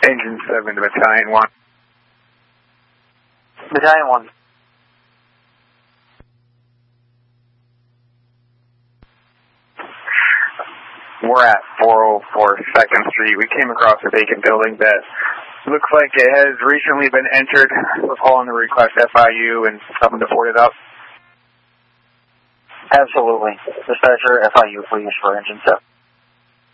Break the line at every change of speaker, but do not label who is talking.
Engine 7 to Battalion 1.
Battalion 1.
We're at 404 2nd Street. We came across a vacant building that looks like it has recently been entered. We're calling to request FIU and someone to board it up.
Absolutely. Dispatcher, FIU, please, for Engine 7.